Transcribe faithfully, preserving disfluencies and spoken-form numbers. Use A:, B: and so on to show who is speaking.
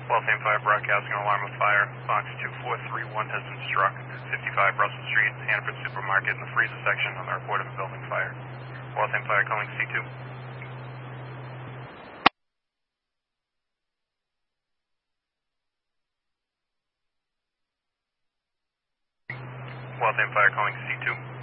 A: Waltham Fire broadcasting an alarm of fire. Box two four three one has been struck. fifty-five Russell Street, Hannaford Supermarket in the freezer section on the report of a building fire. Waltham Fire calling C two. Waltham Fire calling C two.